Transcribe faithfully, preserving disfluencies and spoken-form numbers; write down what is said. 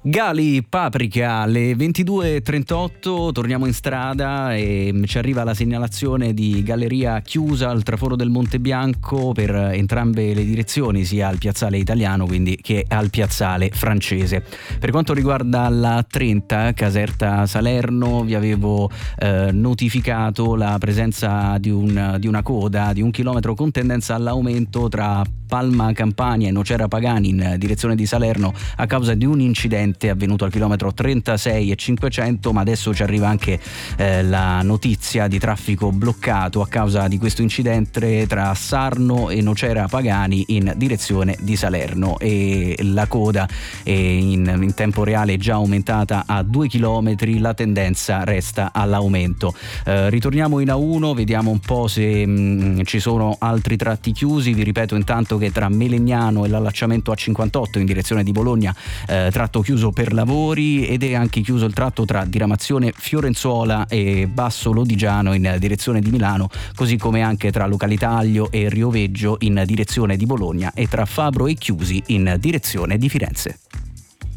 Gali, Paprika, alle ventidue e trentotto torniamo in strada e ci arriva la segnalazione di galleria chiusa al traforo del Monte Bianco per entrambe le direzioni, sia al piazzale italiano quindi che al piazzale francese. Per quanto riguarda la trenta Caserta Salerno, vi avevo eh, notificato la presenza di, un, di una coda di un chilometro con tendenza all'aumento tra Palma Campania e Nocera Pagani in direzione di Salerno a causa di un incidente avvenuto al chilometro trentasei e cinquecento, ma adesso ci arriva anche eh, la notizia di traffico bloccato a causa di questo incidente tra Sarno e Nocera Pagani in direzione di Salerno, e la coda è in, in tempo reale già aumentata a due chilometri, la tendenza resta all'aumento. Eh, ritorniamo in A uno, vediamo un po' se mh, ci sono altri tratti chiusi. Vi ripeto intanto che tra Melegnano e l'allacciamento A cinquantotto in direzione di Bologna, eh, tratto chiuso per lavori, ed è anche chiuso il tratto tra diramazione Fiorenzuola e Basso Lodigiano in direzione di Milano, così come anche tra località Aglio e Rioveggio in direzione di Bologna e tra Fabro e Chiusi in direzione di Firenze.